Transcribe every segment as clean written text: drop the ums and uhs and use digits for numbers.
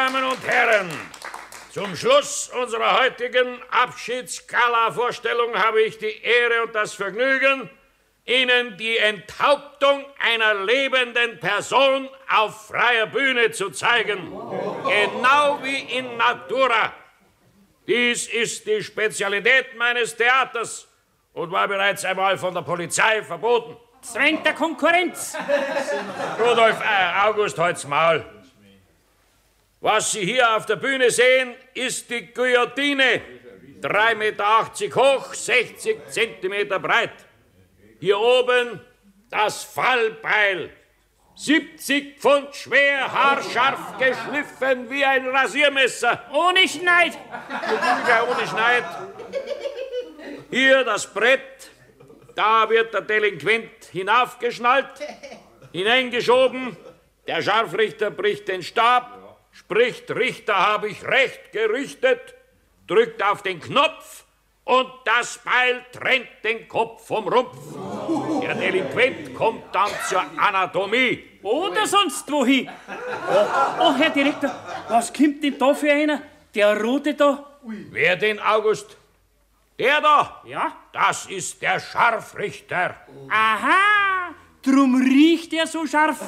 Damen und Herren, zum Schluss unserer heutigen Abschiedsgala-Vorstellung habe ich die Ehre und das Vergnügen, Ihnen die Enthauptung einer lebenden Person auf freier Bühne zu zeigen. Genau wie in Natura. Dies ist die Spezialität meines Theaters und war bereits einmal von der Polizei verboten. Zwängt der Konkurrenz. Rudolf, August, halt's Maul. Was Sie hier auf der Bühne sehen, ist die Guillotine. 3,80 Meter hoch, 60 Zentimeter breit. Hier oben das Fallbeil. 70 Pfund schwer, haarscharf geschliffen wie ein Rasiermesser. Ohne Schneid. Ja, ohne Schneid. Hier das Brett. Da wird der Delinquent hinaufgeschnallt, hineingeschoben. Der Scharfrichter bricht den Stab, spricht, Richter, habe ich recht gerichtet, drückt auf den Knopf und das Beil trennt den Kopf vom Rumpf. Der Delinquent kommt dann zur Anatomie. Oder sonst wohin. Oh, Herr Direktor, was kommt denn da für einer? Der Rote da? Wer denn, August? Der da? Ja? Das ist der Scharfrichter. Aha, drum riecht er so scharf.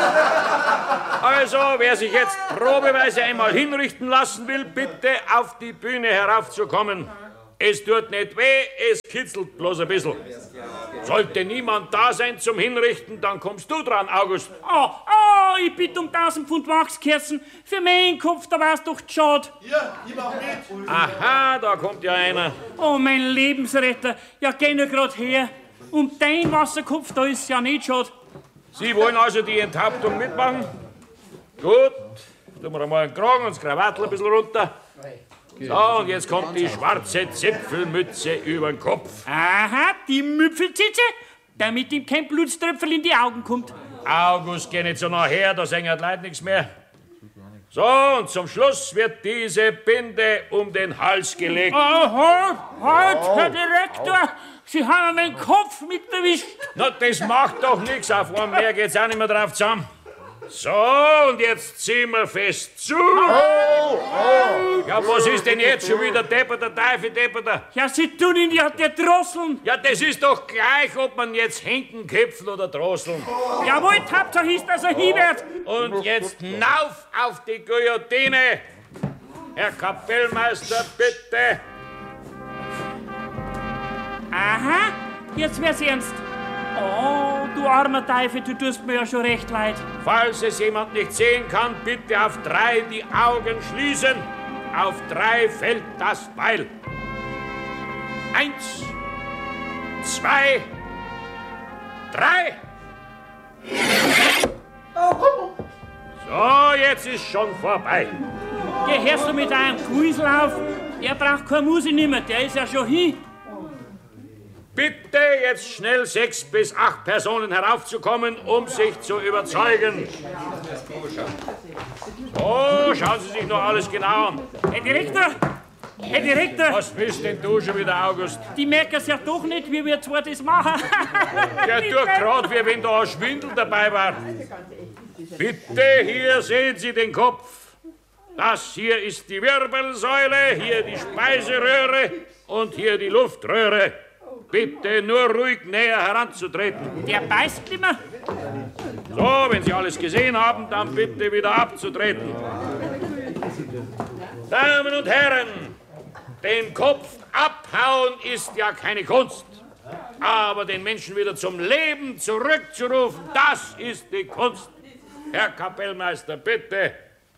Also, wer sich jetzt probeweise einmal hinrichten lassen will, bitte auf die Bühne heraufzukommen. Es tut nicht weh, es kitzelt bloß ein bisschen. Sollte niemand da sein zum Hinrichten, dann kommst du dran, August. Oh, ich bitte um 1000 Pfund Wachskerzen. Für meinen Kopf, da war's doch schade. Ja, ich mach mit. Aha, da kommt ja einer. Oh, mein Lebensretter, ja, geh nur grad her. Um dein Wasserkopf, da ist ja nicht schade. Sie wollen also die Enthauptung mitmachen? Gut, tun wir einmal den Kragen und das Krawattel ein bisschen runter. So, und jetzt kommt die schwarze Zipfelmütze über den Kopf. Aha, die Müpfelzitze, damit ihm kein Blutströpfel in die Augen kommt. August, geh nicht so nachher, da sehen die Leute nichts mehr. So, und zum Schluss wird diese Binde um den Hals gelegt. Halt, Herr Direktor, Sie haben meinen Kopf mit erwischt. Na, das macht doch nichts, auf einen mehr geht's auch nicht mehr drauf zusammen. So, und jetzt ziehen wir fest zu. Ja, was ist denn jetzt schon wieder depperter, Teufel depperter? Ja, Sie tun ihn ja der Drosseln. Ja, das ist doch gleich, ob man jetzt Henken köpfen oder drosseln. Jawohl, Hauptsache ist, dass er hinwirft. Und jetzt hinauf auf die Guillotine. Herr Kapellmeister, bitte. Aha, jetzt wär's ernst. Oh, du armer Teufel, du tust mir ja schon recht leid. Falls es jemand nicht sehen kann, bitte auf 3 die Augen schließen. Auf 3 fällt das Beil. 1, 2, 3. So, jetzt ist schon vorbei. Gehörst du mit einem Kuisel auf? Er braucht keine Musik nimmer, der ist ja schon hin. Bitte jetzt schnell 6 bis 8 Personen heraufzukommen, um sich zu überzeugen. So, schauen Sie sich noch alles genau an. Herr Direktor! Herr Direktor! Was bist denn du schon wieder, August? Die merken es ja doch nicht, wie wir zwar das machen. Ja, tu grad, wie wenn da ein Schwindel dabei war. Bitte, hier sehen Sie den Kopf. Das hier ist die Wirbelsäule, hier die Speiseröhre und hier die Luftröhre. Bitte nur ruhig näher heranzutreten. Der beißt nimmer. So, wenn Sie alles gesehen haben, dann bitte wieder abzutreten. Damen und Herren, den Kopf abhauen ist ja keine Kunst. Aber den Menschen wieder zum Leben zurückzurufen, das ist die Kunst. Herr Kapellmeister, bitte.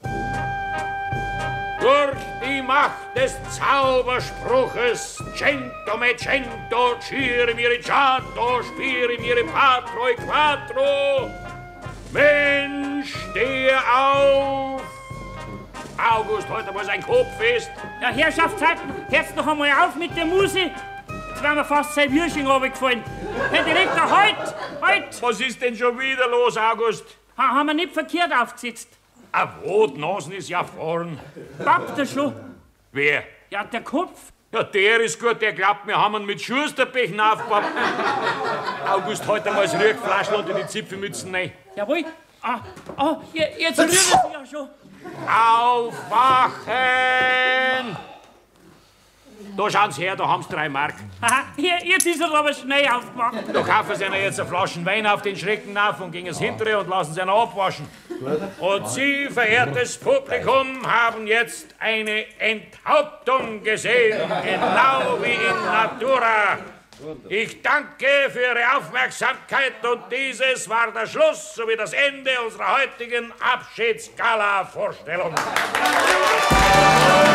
Durch die Macht des Zauberspruches Cento me cento, cire mire ciato, spire mire patro e quattro. Mensch, stehe auf! August, heute mal sein Kopf fest. Ja, Herrschaftszeiten, hört's noch einmal auf mit der Musik. Jetzt wären wir fast sein Würsching runtergefallen. Herr Direktor, halt! Was ist denn schon wieder los, August? Haben wir nicht verkehrt aufgesetzt. Ein Rotnasen ist ja vorn. Pappt er schon? Wer? Ja, der Kopf. Ja, der ist gut, der glaubt, wir haben ihn mit Schusterbechen aufgepappt. August, heute mal das Rührflaschel unter die Zipfelmützen rein. Jawohl, Jetzt rühren Sie ja schon. Aufwachen! Da schauen Sie her, da haben Sie 3 Mark. Aha, jetzt ist er aber schnell aufgemacht. Da kaufen Sie einer jetzt eine Flasche Wein auf den Schrecken auf und gehen ins Hintere und lassen Sie einer abwaschen. Und Sie, verehrtes Publikum, haben jetzt eine Enthauptung gesehen, genau wie in Natura. Ich danke für Ihre Aufmerksamkeit und dieses war der Schluss sowie das Ende unserer heutigen Abschiedsgala-Vorstellung.